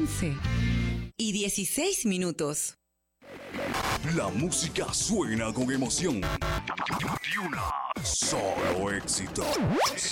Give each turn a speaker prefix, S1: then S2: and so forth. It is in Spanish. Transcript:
S1: 11:16.
S2: La música suena con emoción. Y una solo éxito.